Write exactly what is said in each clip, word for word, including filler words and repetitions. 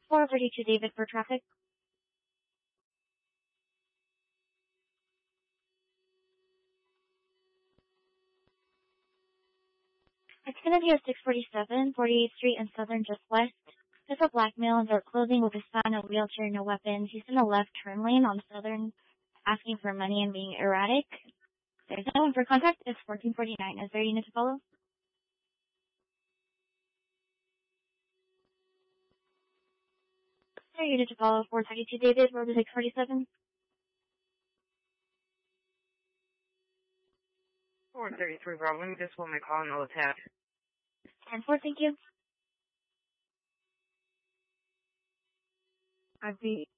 four thirty-two David for traffic. It's gonna be a six forty-seven, forty-eighth Street and Southern just west. There's a black male in dark clothing with a sign, a wheelchair, no weapons. He's in the left turn lane on Southern, asking for money and being erratic. There's no one for contact. It's fourteen forty-nine. Is there a unit to follow? Is there a unit to follow? four thirty-two David, road six forty-seven. four thirty-three, Bravo. Let me just want my call and I'll attack. ten four, thank you. I beat.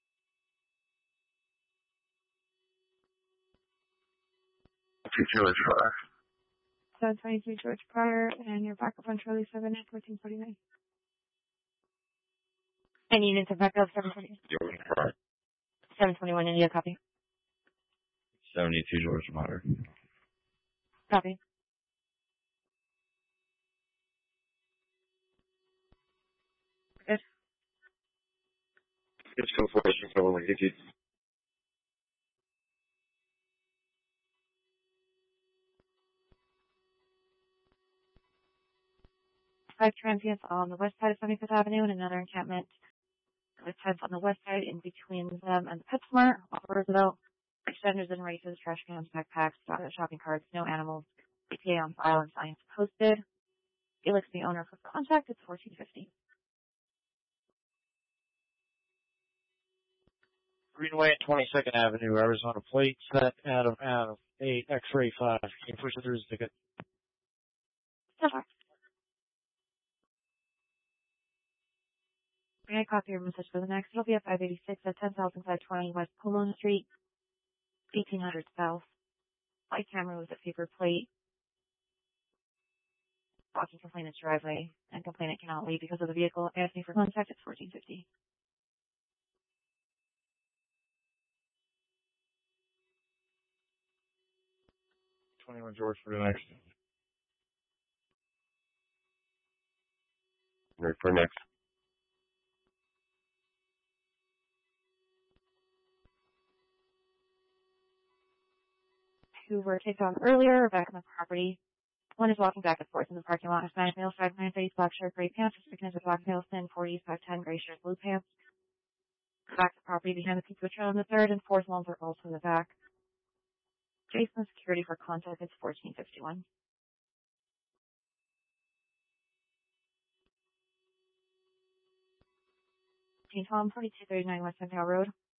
Two George Pryor. seven twenty-three George Pryor, and you're back up on Charlie seven at fourteen forty-nine. Any units to back up? seven twenty. George Pryor. seven twenty-one, India, copy. seventy-two George Pryor. Copy. Good. It's confirmation for only digits. Five transients on the west side of seventy-fifth Avenue and another encampment with tents on the west side in between them and the PetSmart. Off Roosevelt. Extenders and races, trash cans, backpacks, shopping carts, no animals. E P A on file and signs posted. Felix, the owner, for contact. It's fourteen fifty. Greenway at twenty-second Avenue, Arizona plate, set Adam Adam, eight X-ray five. Can you push it through his ticket? So far. May I copy your message for the next? It'll be at five eighty-six at ten thousand five twenty West Pomona Street, eighteen hundred South. Light camera with a paper plate. Walking complainant's driveway, and complainant cannot leave because of the vehicle. Asking for contact, it's fourteen fifty. twenty-one George for the next. Ready for next. Who were kicked on earlier are back on the property. One is walking back and forth in the parking lot. Hispanic male, five nine face, black shirt, gray pants. Hispanic with black nails, thin forties, five ten, gray shirt, blue pants. Back to the property behind the pizza trail in the third and fourth loans are also in the back. Jason security for contact, it's fourteen fifty-one. Tom, forty-two thirty-nine West Central Road.